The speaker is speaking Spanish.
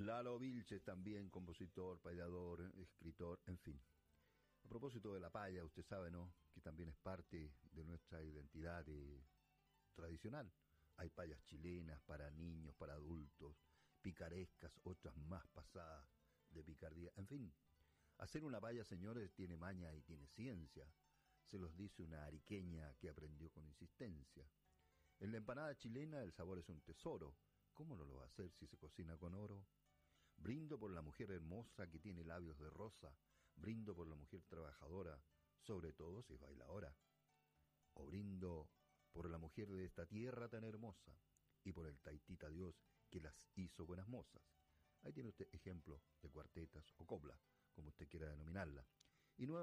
Lalo Vilches también, compositor, payador, escritor, en fin. A propósito de la paya, usted sabe, ¿no?, que también es parte de nuestra identidad tradicional. Hay payas chilenas para niños, para adultos, picarescas, otras más pasadas de picardía. En fin, hacer una paya, señores, tiene maña y tiene ciencia. Se los dice una ariqueña que aprendió con insistencia. En la empanada chilena el sabor es un tesoro. ¿Cómo no lo va a hacer si se cocina con oro? Brindo por la mujer hermosa que tiene labios de rosa. Brindo por la mujer trabajadora, sobre todo si es bailadora. O brindo por la mujer de esta tierra tan hermosa y por el taitita Dios que las hizo buenas mozas. Ahí tiene usted ejemplo de cuartetas o copla, como usted quiera denominarla. Y